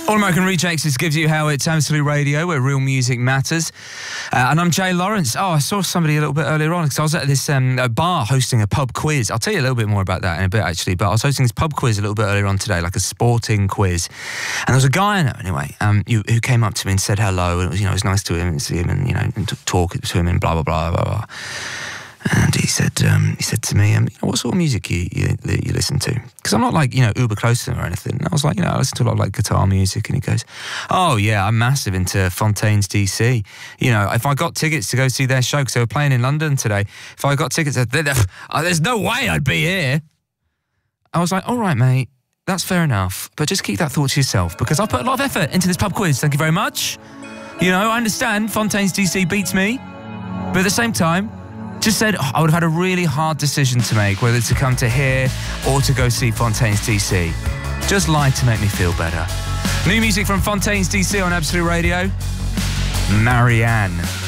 All American Rejects gives you how it's Absolute Radio, where real music matters. And I'm Jay Lawrence. Oh, I saw somebody a little bit earlier on because I was at this bar hosting a pub quiz. I'll tell you a little bit more about that in a bit, actually. But I was hosting this pub quiz a little bit earlier on today, like a sporting quiz. And there was a guy in it, anyway, who came up to me and said hello. And it was, it was nice to him and see him and, and talk to him and blah, blah, blah, blah, blah. And he said to me, what sort of music you listen to? Because I'm not like, uber close to him or anything. And I was like, I listen to a lot of like guitar music. And he goes, oh yeah, I'm massive into Fontaines DC. If I got tickets to go see their show, because they were playing in London today, if I got tickets, there's no way I'd be here. I was like, all right, mate, that's fair enough. But just keep that thought to yourself, because I put a lot of effort into this pub quiz. Thank you very much. I understand Fontaines DC beats me. But at the same time, just said I would have had a really hard decision to make, whether to come to here or to go see Fontaines DC. Just lied to make me feel better. New music from Fontaines DC on Absolute Radio. Marianne.